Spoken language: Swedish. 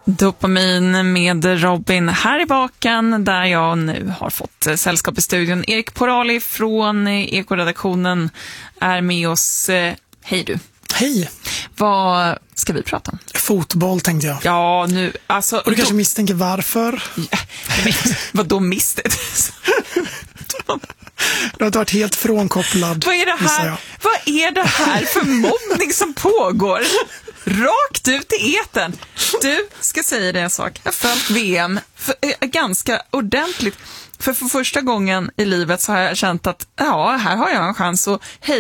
Dopamin med Robin här i baken, där jag nu har fått sällskap i studion. Erik Porali från Ekoredaktionen är med oss. Hej du. Hej. Vad ska vi prata om? Fotboll tänkte jag. Ja, nu, alltså... Och du kanske misstänker varför? Ja, vadå misstänkt? Du har varit helt frånkopplad. Vad är det här för mobbning som pågår? Rakt ut i eten. Du, ska säga det en sak. Jag har följt VM ganska ordentligt. För första gången i livet så har jag känt att här har jag en chans att